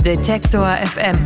Detektor FM.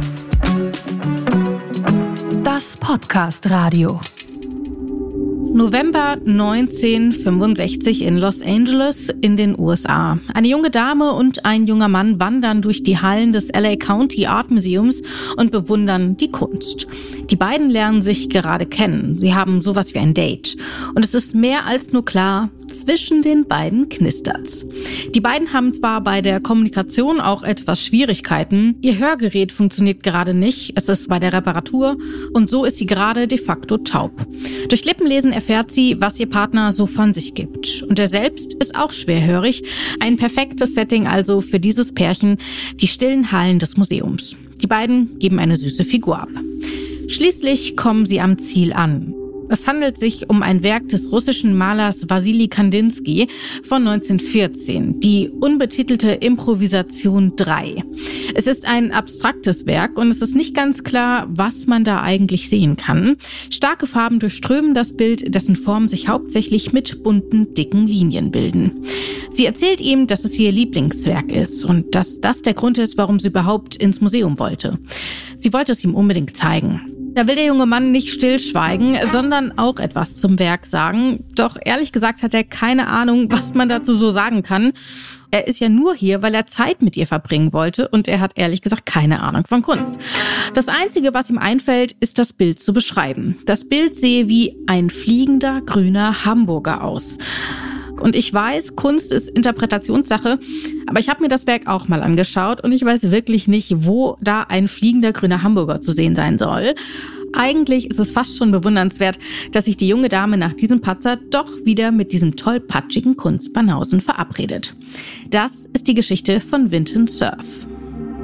Das Podcast-Radio. November 1965 in Los Angeles in den USA. Eine junge Dame und ein junger Mann wandern durch die Hallen des LA County Art Museums und bewundern die Kunst. Die beiden lernen sich gerade kennen. Sie haben sowas wie ein Date. Und es ist mehr als nur klar, zwischen den beiden knistert's. Die beiden haben zwar bei der Kommunikation auch etwas Schwierigkeiten. Ihr Hörgerät funktioniert gerade nicht. Es ist bei der Reparatur. Und so ist sie gerade de facto taub. Durch Lippenlesen erfährt sie, was ihr Partner so von sich gibt. Und er selbst ist auch schwerhörig. Ein perfektes Setting also für dieses Pärchen, die stillen Hallen des Museums. Die beiden geben eine süße Figur ab. Schließlich kommen sie am Ziel an. Es handelt sich um ein Werk des russischen Malers Wassili Kandinsky von 1914, die unbetitelte Improvisation 3. Es ist ein abstraktes Werk und es ist nicht ganz klar, was man da eigentlich sehen kann. Starke Farben durchströmen das Bild, dessen Formen sich hauptsächlich mit bunten, dicken Linien bilden. Sie erzählt ihm, dass es ihr Lieblingswerk ist und dass das der Grund ist, warum sie überhaupt ins Museum wollte. Sie wollte es ihm unbedingt zeigen. Da will der junge Mann nicht stillschweigen, sondern auch etwas zum Werk sagen. Doch ehrlich gesagt hat er keine Ahnung, was man dazu so sagen kann. Er ist ja nur hier, weil er Zeit mit ihr verbringen wollte und er hat ehrlich gesagt keine Ahnung von Kunst. Das Einzige, was ihm einfällt, ist das Bild zu beschreiben. Das Bild sehe wie ein fliegender grüner Hamburger aus. Und ich weiß, Kunst ist Interpretationssache, aber ich habe mir das Werk auch mal angeschaut und ich weiß wirklich nicht, wo da ein fliegender grüner Hamburger zu sehen sein soll. Eigentlich ist es fast schon bewundernswert, dass sich die junge Dame nach diesem Patzer doch wieder mit diesem tollpatschigen Kunstbanausen verabredet. Das ist die Geschichte von Vinton Cerf.